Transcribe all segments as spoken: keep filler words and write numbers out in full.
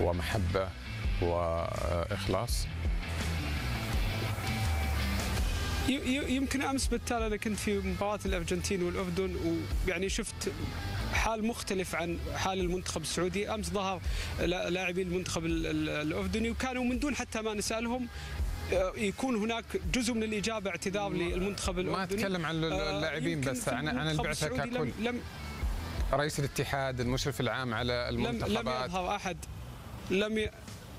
ومحبة وإخلاص. يمكن أمس بالتالي أنا كنت في مباراة الأرجنتين والأردن، ويعني شفت حال مختلف عن حال المنتخب السعودي. أمس ظهر لاعبي المنتخب الأردني وكانوا من دون حتى ما نسألهم يكون هناك جزء من الإجابة اعتذار للمنتخب الأردني. ما أتكلم عن اللاعبين بس، عن عن البعثة ككل. لم رئيس الاتحاد، المشرف العام على المنتخبات، لم يظهر أحد لم ي...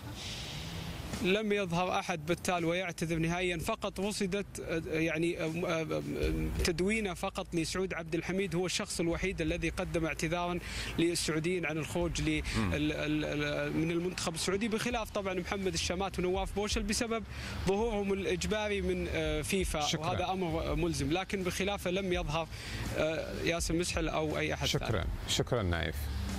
لم يظهر أحد بالتالي ويعتذر نهائيا. فقط رصدت يعني تدوينه فقط لسعود عبد الحميد، هو الشخص الوحيد الذي قدم اعتذارا للسعوديين عن الخروج من المنتخب السعودي، بخلاف طبعا محمد الشامات ونواف بوشل بسبب ظهورهم الإجباري من فيفا. شكرا. وهذا أمر ملزم، لكن بخلافه لم يظهر ياسر مسحل أو أي أحد. شكرا ثاني. شكرا نايف.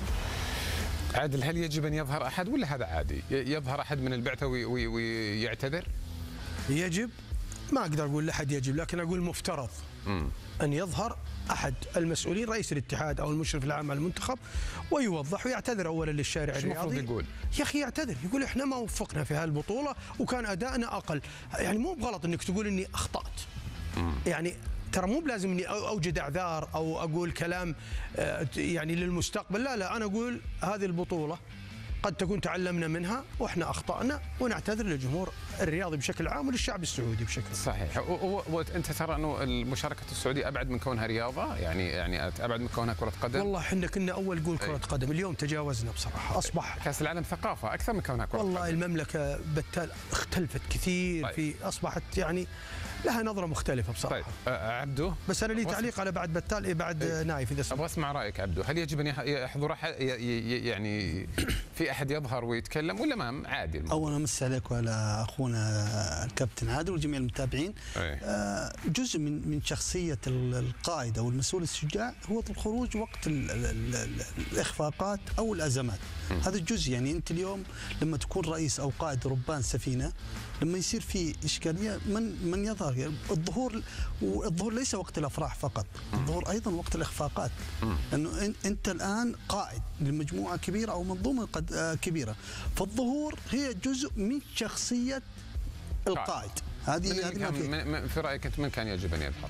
عادل، هل يجب أن يظهر أحد ولا هذا عادي؟ يظهر أحد من البعثة ويعتذر؟ يجب، ما أقدر أقول لأحد يجب، لكن أقول مفترض م. أن يظهر أحد المسؤولين، رئيس الاتحاد أو المشرف العام على المنتخب، ويوضح ويعتذر أولا للشارع الرياضي. شو المفروض يقول؟ يا أخي يعتذر، يقول إحنا ما وفقنا في هالبطولة وكان أدائنا أقل. يعني مو بغلط إنك تقول إني أخطأت. م. يعني ترى مو بلازم اني اوجد اعذار او اقول كلام يعني للمستقبل، لا لا، انا اقول هذه البطوله قد تكون تعلمنا منها واحنا اخطانا، ونعتذر للجمهور الرياضي بشكل عام وللشعب السعودي بشكل صحيح. وانت ترى انه المشاركه السعوديه ابعد من كونها رياضه، يعني يعني ابعد من كونها كره قدم؟ والله احنا كنا اول نقول كره قدم، اليوم تجاوزنا بصراحه، اصبح كاس العالم ثقافه اكثر من كونها كره والله قدم. والله المملكه بالتالي اختلفت كثير. طيب. في اصبحت يعني لها نظره مختلفه بصراحه. طيب أه عبدو، بس انا لي تعليق على بعد بتال بعد إيه؟ نايف اذا ابغى اسمع رايك عبدو. هل يجب ان يحضر يعني في احد يظهر ويتكلم ولا ما عادي الموضوع؟ اولا امس عليك وعلى اخونا الكابتن عادل وجميع المتابعين. آه جزء من من شخصيه القائد او المسؤول الشجاع هو الخروج وقت ال ال ال الاخفاقات او الازمات. م. هذا الجزء، يعني انت اليوم لما تكون رئيس او قائد ربان سفينه، لما يصير في اشكاليه من من يظهر يعني الظهور، والظهور ليس وقت الافراح فقط، الظهور ايضا وقت الاخفاقات. لانه انت الان قائد لمجموعه كبيره او منظومه قد كبيره، فالظهور هي جزء من شخصيه القائد. هذه هذه في, في رايك انت من كان يجب ان يظهر؟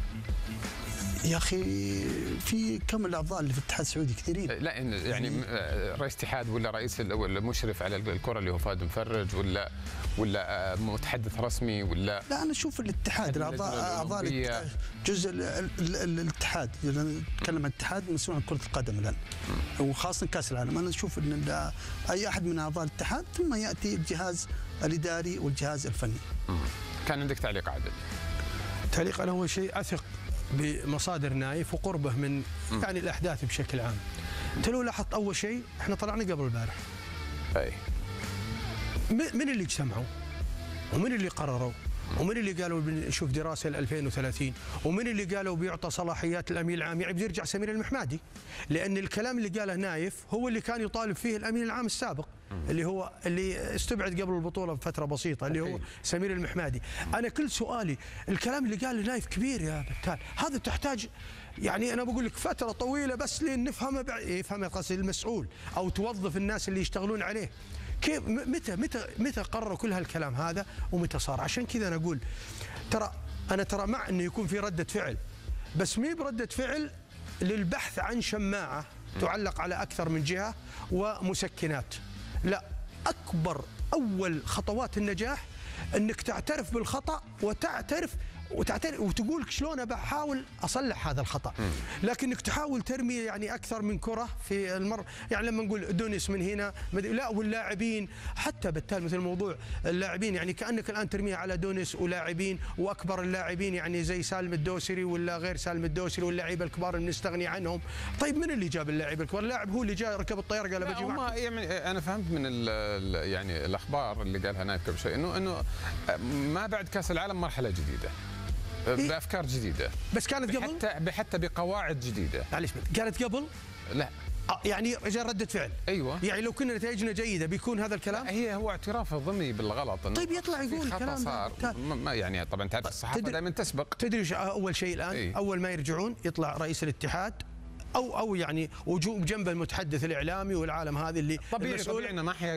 يا اخي في كم الاعضاء اللي في الاتحاد السعودي كثيرين. لا يعني رئيس اتحاد ولا رئيس المشرف على الكره اللي هو فهد مفرج، ولا ولا متحدث رسمي، ولا لا انا اشوف الاتحاد الاعضاء اعضاء جزء الاتحاد، نتكلم عن الاتحاد مسؤول عن كره القدم الان وخاصه كاس العالم. انا اشوف ان اي احد من اعضاء الاتحاد ثم ياتي الجهاز الاداري والجهاز الفني. كان عندك تعليق عادل؟ تعليق انا اول شيء اثق بمصادر نايف وقربه من م. يعني الاحداث بشكل عام. انت لو لاحظت اول شيء احنا طلعنا قبل البارح. اي من اللي اجتمعوا؟ ومن اللي قرروا؟ ومن اللي قالوا بنشوف دراسه ل ألفين وثلاثين؟ ومن اللي قالوا بيعطى صلاحيات الامين العام؟ يعني بيرجع سمير المحمادي، لان الكلام اللي قاله نايف هو اللي كان يطالب فيه الامين العام السابق اللي هو اللي استبعد قبل البطوله بفتره بسيطه اللي هو سمير المحمادي. انا كل سؤالي الكلام اللي قاله نايف كبير يا بتال، هذا تحتاج يعني انا بقول لك فتره طويله بس لين نفهمه، يفهم قصدي المسؤول او توظف الناس اللي يشتغلون عليه. كيف متى متى متى قرروا كل هالكلام هذا ومتى صار؟ عشان كذا انا اقول ترى انا ترى مع انه يكون في رده فعل، بس مي برده فعل للبحث عن شماعه تعلق على اكثر من جهه ومسكنات. لا، اكبر اول خطوات النجاح انك تعترف بالخطا وتعترف وتعترف وتقول شلون بحاول اصلح هذا الخطا، لكنك تحاول ترمي يعني اكثر من كره في المر. يعني لما نقول دونيس من هنا لا، واللاعبين حتى بالتالي مثل موضوع اللاعبين، يعني كانك الان ترميها على دونيس ولاعبين واكبر اللاعبين يعني زي سالم الدوسري ولا غير سالم الدوسري واللاعيبه الكبار اللي نستغني عنهم. طيب من اللي جاب اللاعب الكبار؟ اللاعب هو اللي جاء ركب الطياره قال بجي معك. يعني انا فهمت من ال يعني الاخبار اللي قالها نايف قبل شوي انه انه ما بعد كاس العالم مرحله جديده بافكار جديده، بس كانت قبل حتى حتى بقواعد جديده. معليش كانت قبل؟ لا آه يعني رجال رده فعل. ايوه، يعني لو كنا نتائجنا جيده بيكون هذا الكلام؟ هي هو اعتراف ضمني بالغلط. طيب يطلع يقول خطا صار. ما يعني طبعا تعرف الصحافه دائما تسبق. تدري اول شيء الان ايه؟ اول ما يرجعون يطلع رئيس الاتحاد او او يعني وجوب جنب المتحدث الاعلامي والعالم هذه اللي طبيعي طبيعي ما